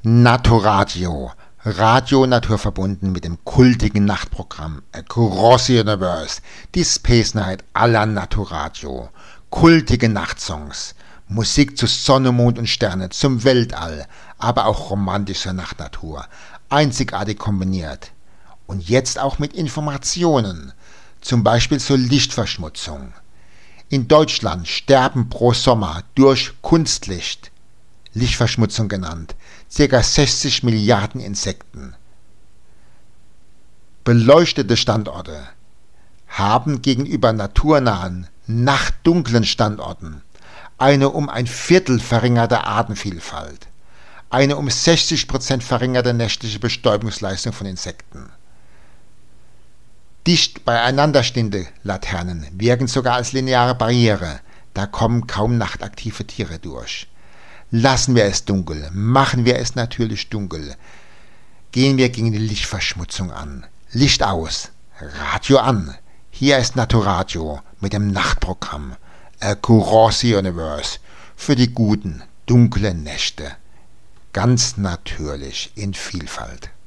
Naturadio, Radio naturverbunden mit dem kultigen Nachtprogramm Across the Universe, die Space Night à la Naturadio, kultige Nachtsongs, Musik zu Sonne, Mond und Sterne, zum Weltall, aber auch romantischer Nachtnatur, einzigartig kombiniert. Und jetzt auch mit Informationen, zum Beispiel zur Lichtverschmutzung. In Deutschland sterben pro Sommer durch Kunstlicht, Lichtverschmutzung genannt, ca. 60 Milliarden Insekten. Beleuchtete Standorte haben gegenüber naturnahen, nachtdunklen Standorten eine um ein Viertel verringerte Artenvielfalt, eine um 60% verringerte nächtliche Bestäubungsleistung von Insekten. Dicht beieinander stehende Laternen wirken sogar als lineare Barriere, da kommen kaum nachtaktive Tiere durch. Lassen wir es dunkel, machen wir es natürlich dunkel. Gehen wir gegen die Lichtverschmutzung an. Licht aus, Radio an. Hier ist Naturadio mit dem Nachtprogramm Across the Universe für die guten, dunklen Nächte. Ganz natürlich in Vielfalt.